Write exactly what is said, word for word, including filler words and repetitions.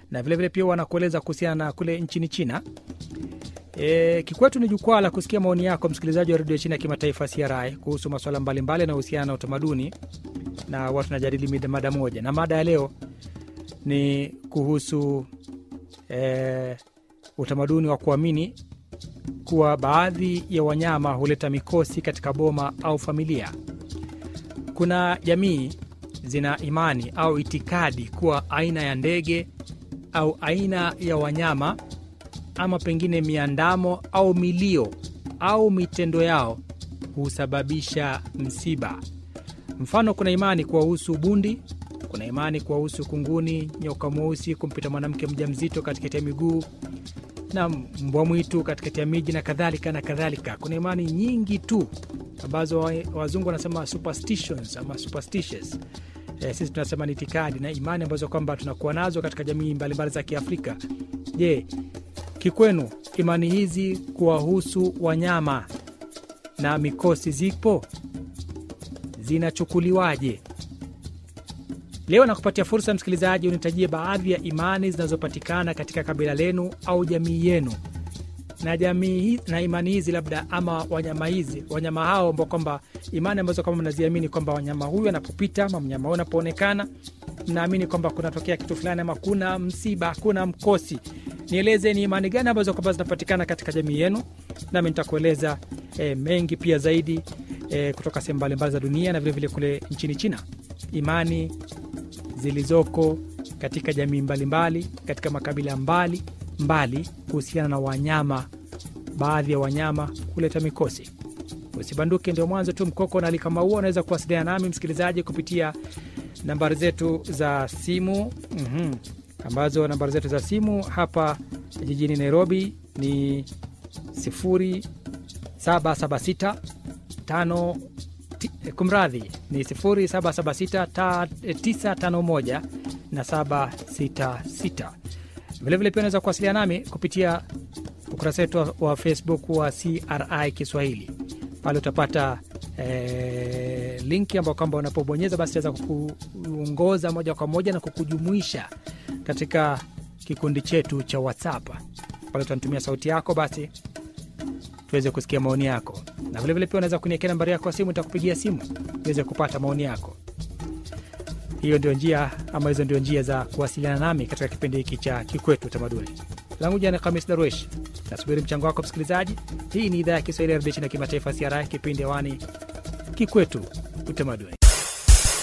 na vile vile pia wanakueleza kuhusiana na kule nchini China. E, Kikwetu ni jukwaa la kusikia maoni yako msikilizaji wa redio China ya kimataifa C R I kuhusu masuala mbalimbali na uhusiana na utamaduni, na watu najadili mada moja, na mada ya leo ni kuhusu e, utamaduni wa kuamini kuwa baadhi ya wanyama huleta mikosi katika boma au familia. Kuna jamii zina imani au itikadi kuwa aina ya ndege au aina ya wanyama ama pengine miandamo au milio au mitendo yao husababisha msiba. Mfano, kuna imani kuwahusu bundi, kuna imani kuwahusu kunguni, nyoka mweusi kumpita mwanamke mjamzito katikati ya miguu, na mbwa mwitu katikati ya miji na kadhalika na kadhalika. Kuna imani nyingi tu ambazo wazungu wanasema superstitions ama superstitious. E, sisi tunasema ni itikadi na imani ambazo kwamba tunakuwa nazo katika jamii mbalimbali za Kiafrika. Je, kikwenu imani hizi kuwahusu wanyama na mikosi zipo? Zinachukuliwaje? Leo nakupatia fursa msikilizaji unitajie baadhi ya imani zinazopatikana katika kabila lenu au jamii yenu. Na jamii na imani hizi labda ama wanyama hizi, wanyama hao ambao kwamba imani ambazo kama mnaziamini kwamba wanyama huyu anapopita ama mnyama huyu anapoonekana mnaamini kwamba kunatokea kitu fulani ama kuna msiba, kuna mkosi. Nieleze ni imani gani ambazo kwamba zinapatikana katika jamii yenu, nami nitakueleza e, mengi pia zaidi e, kutoka sehemu mbalimbali za dunia na vile vile kule nchini China. Imani zilizoko katika jamii mbalimbali, katika makabila mbali mbali kuhusiana na wanyama, baadhi ya wanyama kuleta mikosi. Usibanduke, ndio mwanzo tu mkoko, na alikama huo unaweza kuwasiliana nami msikilizaji kupitia nambari zetu za simu. Mhm. Ambazo nambari zetu za simu hapa jijini Nairobi ni sifuri saba saba sita tano kumradhi ni sifuri saba saba sita tisa tano moja na saba sita sita. Vile vile pia unaweza kuwasiliana nami kupitia ukurasa wetu wa Facebook wa C R I Kiswahili. Pale utapata e, linki ambayo kwamba unapobonyeza basi itaweza kukuongoza moja kwa moja na kukujumuisha katika kikundi chetu cha WhatsApp. Pale utanitumia sauti yako basi tuweze kusikia maoni yako. Na vile vile pia unaweza kuniekea nambari yako ya simu, nitakupigia simu uweze kupata maoni yako. Hiyo ndio njia ama hizo ndio njia za kuwasiliana nami katika kipindi hiki cha Kikwetu Utamaduni. Langu jina ni Khamis Darwesh. Nasubiri mchango wako msikilizaji. Hii ni idhaa ya Kiswahili ya redio China ya kimataifa C R I, kipindi hewani Kikwetu Utamaduni.